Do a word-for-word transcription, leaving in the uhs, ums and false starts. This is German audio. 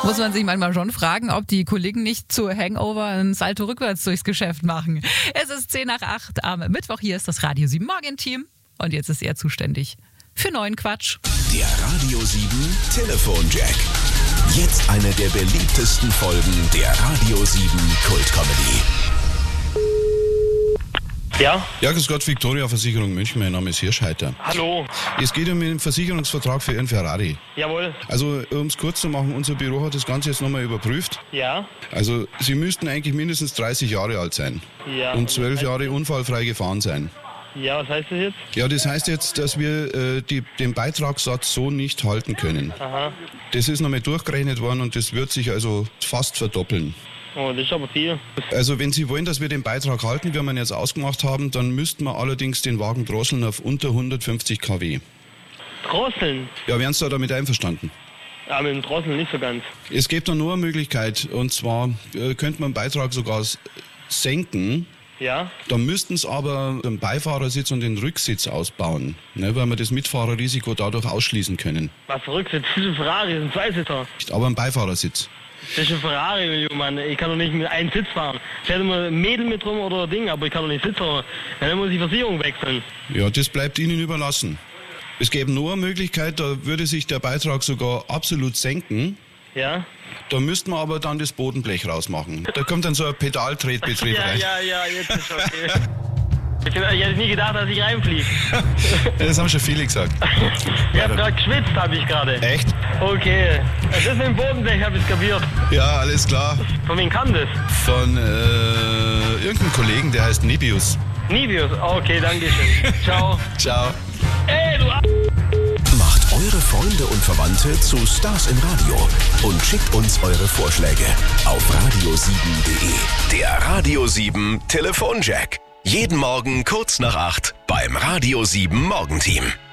Muss man sich manchmal schon fragen, ob die Kollegen nicht zu Hangover ein Salto rückwärts durchs Geschäft machen. Es ist zehn nach acht am Mittwoch. Hier ist das Radio sieben Morgenteam. Und jetzt ist er zuständig für neuen Quatsch. Der Radio sieben Telefonjack. Jetzt eine der beliebtesten Folgen der Radio sieben Kultcomedy. Ja? Ja, grüß Gott, Victoria Versicherung München, mein Name ist Hirschheiter. Hallo? Es geht um den Versicherungsvertrag für Ihren Ferrari. Jawohl. Also, um es kurz zu machen, unser Büro hat das Ganze jetzt nochmal überprüft. Ja? Also, Sie müssten eigentlich mindestens dreißig Jahre alt sein. Ja. Und zwölf Jahre unfallfrei gefahren sein. Ja, was heißt das jetzt? Ja, das heißt jetzt, dass wir äh, die, den Beitragssatz so nicht halten können. Aha. Das ist nochmal durchgerechnet worden und das wird sich also fast verdoppeln. Oh, das ist aber viel. Also wenn Sie wollen, dass wir den Beitrag halten, wie wir ihn jetzt ausgemacht haben, dann müssten wir allerdings den Wagen drosseln auf unter hundertfünfzig Kilowatt. Drosseln? Ja, wären Sie da damit einverstanden? Ja, mit dem Drosseln nicht so ganz. Es gibt da nur eine Möglichkeit, und zwar äh, könnte man den Beitrag sogar s- senken. Ja? Dann müssten Sie aber den Beifahrersitz und den Rücksitz ausbauen, ne, weil wir das Mitfahrerrisiko dadurch ausschließen können. Was verrückt, das ist ein Ferrari, das ist ein Zweisitzer. Aber ein Beifahrersitz. Das ist ein Ferrari, Mann. Ich kann doch nicht mit einem Sitz fahren. Ich hätte mal ein Mädel mit rum oder Ding, aber ich kann doch nicht sitzen. Dann muss ich die Versicherung wechseln. Ja, das bleibt Ihnen überlassen. Es gäbe nur eine Möglichkeit, da würde sich der Beitrag sogar absolut senken. Ja? Da müssten wir aber dann das Bodenblech rausmachen. Da kommt dann so ein Pedaltretbetrieb Ja, rein. ja, ja, jetzt ist okay. Ich, ich hätte nie gedacht, dass ich reinfliege. Das haben schon viele gesagt. Ich habe gerade geschwitzt, habe ich gerade. Echt? Okay. Das ist mit dem Bodenblech, habe ich kapiert. Ja, alles klar. Von wem kam das? Von äh, irgendeinem Kollegen, der heißt Nibius. Nibius. Okay, danke schön. Ciao. Ciao. Ey, du A- Macht eure Freunde und Verwandte zu Stars im Radio und schickt uns eure Vorschläge auf radio sieben punkt de. Der Radio sieben Telefonjack. Jeden Morgen kurz nach acht beim Radio sieben Morgenteam.